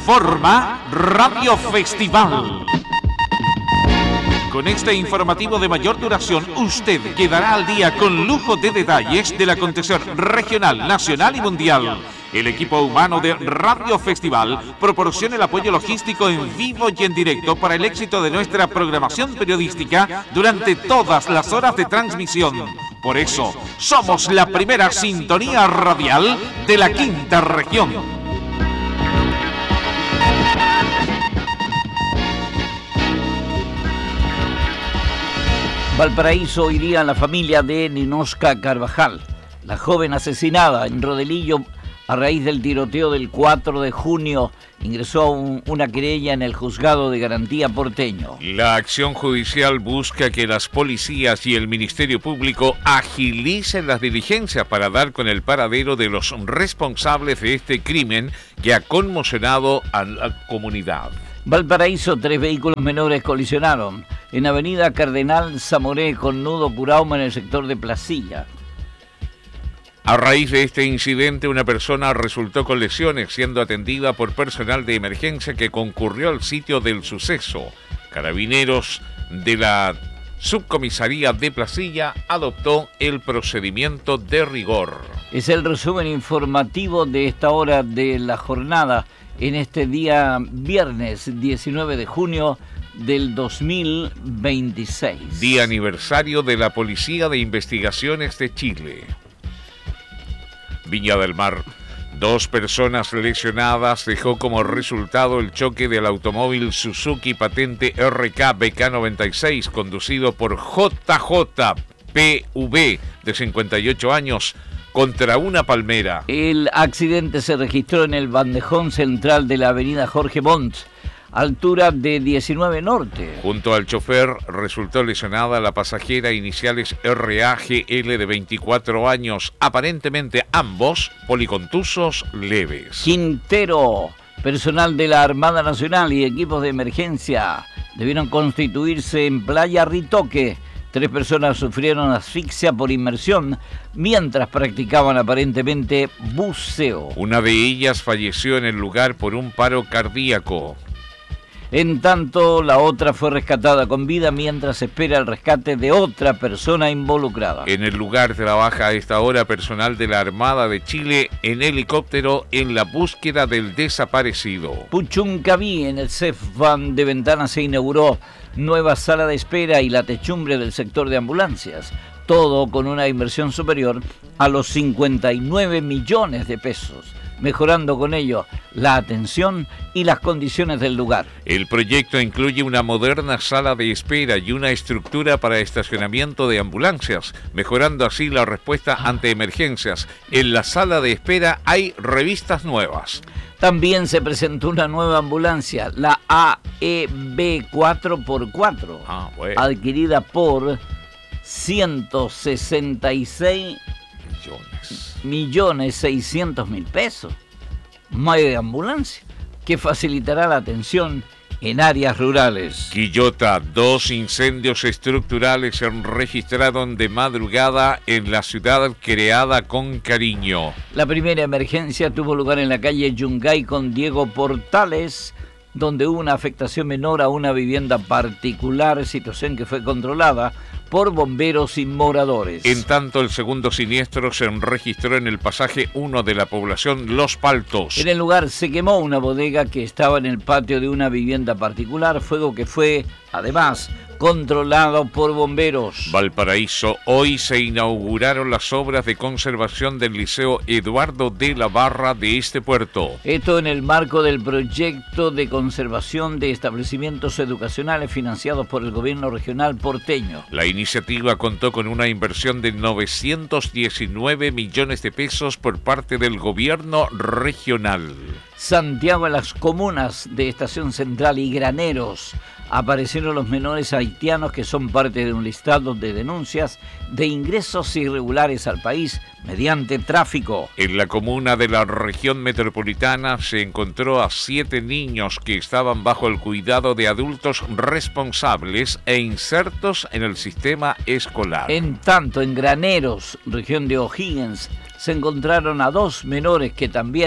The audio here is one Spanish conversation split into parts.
Informa Radio Festival. Con este informativo de mayor duración, usted quedará al día con lujo de detalles del acontecer regional, nacional y mundial. El equipo humano de Radio Festival proporciona el apoyo logístico en vivo y en directo para el éxito de nuestra programación periodística durante todas las horas de transmisión. Por eso, somos la primera sintonía radial de la quinta región. Valparaíso iría a la familia de Ninosca Carvajal, la joven asesinada en Rodelillo a raíz del tiroteo del 4 de junio. Ingresó una querella en el juzgado de garantía porteño. La acción judicial busca que las policías y el Ministerio Público agilicen las diligencias para dar con el paradero de los responsables de este crimen que ha conmocionado a la comunidad. Valparaíso, 3 vehículos menores colisionaron en Avenida Cardenal Zamoré con Nudo Curauma en el sector de Placilla. A raíz de este incidente, una persona resultó con lesiones, siendo atendida por personal de emergencia que concurrió al sitio del suceso. Carabineros de la Subcomisaría de Placilla adoptó el procedimiento de rigor. Es el resumen informativo de esta hora de la jornada en este día viernes 19 de junio del 2026. Día aniversario de la Policía de Investigaciones de Chile. Viña del Mar. 2 personas lesionadas dejó como resultado el choque del automóvil Suzuki patente RK-BK96 conducido por JJPV de 58 años contra una palmera. El accidente se registró en el bandejón central de la avenida Jorge Montt, altura de 19 Norte. Junto al chofer resultó lesionada la pasajera, iniciales RAGL de 24 años, aparentemente ambos policontusos leves. Quintero, personal de la Armada Nacional y equipos de emergencia debieron constituirse en Playa Ritoque. 3 personas sufrieron asfixia por inmersión mientras practicaban aparentemente buceo. Una de ellas falleció en el lugar por un paro cardíaco. En tanto, la otra fue rescatada con vida mientras espera el rescate de otra persona involucrada. En el lugar trabaja a esta hora personal de la Armada de Chile en helicóptero en la búsqueda del desaparecido. Puchuncaví, en el CEFAN de Ventana, se inauguró nueva sala de espera y la techumbre del sector de ambulancias. Todo con una inversión superior a los 59 millones de pesos. Mejorando con ello la atención y las condiciones del lugar. El proyecto incluye una moderna sala de espera y una estructura para estacionamiento de ambulancias, mejorando así la respuesta ante emergencias. En la sala de espera hay revistas nuevas. También se presentó una nueva ambulancia, la AEB 4x4, adquirida por 166 $1.600.000 pesos. Media ambulancia que facilitará la atención en áreas rurales. Quillota, 2 incendios estructurales se registraron de madrugada en la ciudad creada con cariño. La primera emergencia tuvo lugar en la calle Yungay con Diego Portales, donde hubo una afectación menor a una vivienda particular, situación que fue controlada por bomberos y moradores. En tanto, el segundo siniestro se registró en el pasaje 1 de la población Los Paltos. En el lugar se quemó una bodega que estaba en el patio de una vivienda particular, fuego que fue, además, controlado por bomberos. Valparaíso, hoy se inauguraron las obras de conservación del Liceo Eduardo de la Barra de este puerto. Esto en el marco del proyecto de conservación de establecimientos educacionales financiados por el gobierno regional porteño. La iniciativa contó con una inversión de 919 millones de pesos por parte del gobierno regional. Santiago, en las comunas de Estación Central y Graneros, aparecieron los menores haitianos que son parte de un listado de denuncias de ingresos irregulares al país mediante tráfico. En la comuna de la región metropolitana se encontró a 7 niños que estaban bajo el cuidado de adultos responsables e insertos en el sistema escolar. En tanto, en Graneros, región de O'Higgins, se encontraron a 2 menores que también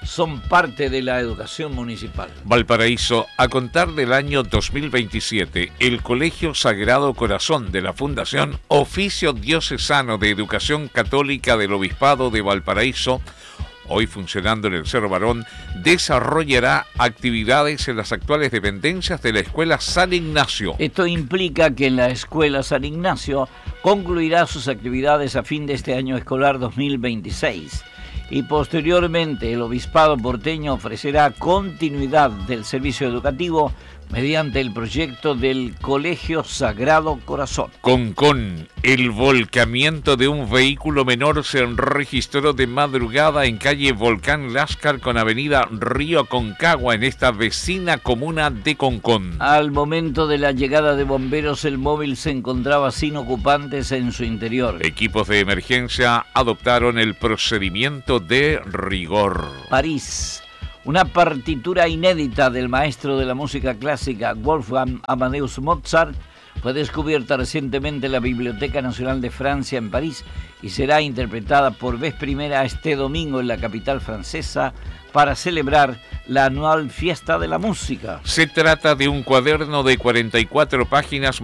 son parte de la educación municipal. Valparaíso, a contar del año 2027, el Colegio Sagrado Corazón de la Fundación Oficio Diocesano de Educación Católica del Obispado de Valparaíso, hoy funcionando en el Cerro Barón, desarrollará actividades en las actuales dependencias de la Escuela San Ignacio. Esto implica que en la Escuela San Ignacio concluirá sus actividades a fin de este año escolar 2026 y posteriormente el Obispado porteño ofrecerá continuidad del servicio educativo mediante el proyecto del Colegio Sagrado Corazón. Concón, el volcamiento de un vehículo menor se registró de madrugada en calle Volcán Láscar con avenida Río Aconcagua en esta vecina comuna de Concón. Al momento de la llegada de bomberos, el móvil se encontraba sin ocupantes en su interior. Equipos de emergencia adoptaron el procedimiento de rigor. París. Una partitura inédita del maestro de la música clásica Wolfgang Amadeus Mozart fue descubierta recientemente en la Biblioteca Nacional de Francia en París y será interpretada por vez primera este domingo en la capital francesa para celebrar la anual Fiesta de la Música. Se trata de un cuaderno de 44 páginas